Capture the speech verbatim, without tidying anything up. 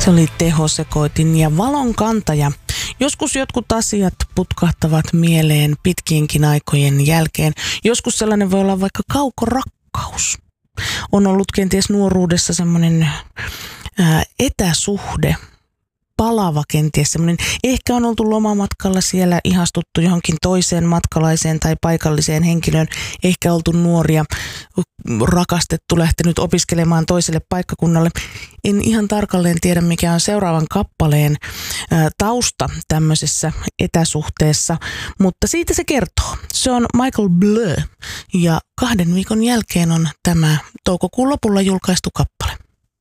Se oli tehosekoitin ja valonkantaja. Joskus jotkut asiat putkahtavat mieleen pitkiinkin aikojen jälkeen. Joskus sellainen voi olla vaikka kaukorakkaus. On ollut kenties nuoruudessa semmoinen ää, etäsuhde, palava kenties semmoinen. Ehkä on oltu lomamatkalla siellä, ihastuttu johonkin toiseen matkalaiseen tai paikalliseen henkilöön. Ehkä oltu nuoria, rakastettu, lähtenyt opiskelemaan toiselle paikkakunnalle. En ihan tarkalleen tiedä, mikä on seuraavan kappaleen ää, tausta tämmöisessä etäsuhteessa, mutta siitä se kertoo. Se on Michael Bleu ja kahden viikon jälkeen on tämä toukokuun lopulla julkaistu kappale.